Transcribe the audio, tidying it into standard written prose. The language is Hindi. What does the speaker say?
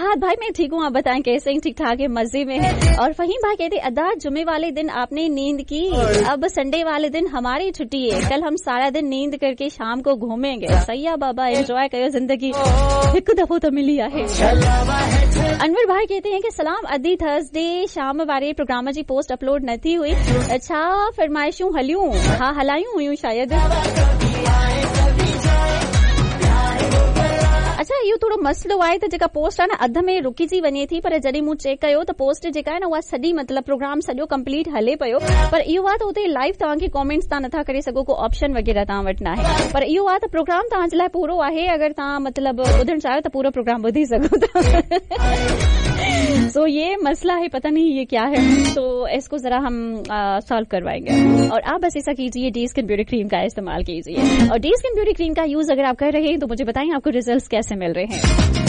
फरहाद भाई मैं ठीक हूँ, आप बताएं कैसे हैं? ठीक ठाक है, मजे में है। और फहीम भाई कहते अदा जुमे वाले दिन आपने नींद की, अब संडे वाले दिन हमारी छुट्टी है, कल हम सारा दिन नींद करके शाम को घूमेंगे। सही है बाबा, एंजॉय करो जिंदगी, एक दफो तो मिली है। अनवर भाई कहते हैं कि सलाम अदी थर्सडे शाम वारे प्रोग्राम जी पोस्ट अपलोड न थी हुई, अच्छा फरमाइशूं हलियूं, हाँ हलायूं हुयूं शायद। अच्छा इहो थोरो मसलो आहे त जेका पोस्ट आहे न अध में रुकिजी वञे थी, पर जॾहिं मूं चेक कयो त पोस्ट जेका आहे न उहा सॼी मतिलबु प्रोग्राम सॼो कंप्लीट हले पियो, पर इहो आहे त उते लाइव तव्हांखे कॉमेंट्स तव्हां नथा करे सघो, को ऑप्शन वग़ैरह तव्हां वटि न आहे, पर इहो आहे त प्रोग्राम तव्हांजे लाइ पूरो आहे, अगर तव्हां मतिलबु ॿुधणु चाहियो त पूरो प्रोग्राम ॿुधी सघो था। सो ये मसला है, पता नहीं ये क्या है, तो इसको जरा हम सॉल्व करवाएंगे। और आप बस ऐसा कीजिए, डी स्किन ब्यूटी क्रीम का इस्तेमाल कीजिए, और डी स्किन ब्यूटी क्रीम का यूज अगर आप कर रहे हैं तो मुझे बताएं आपको रिजल्ट्स कैसे मिल रहे हैं।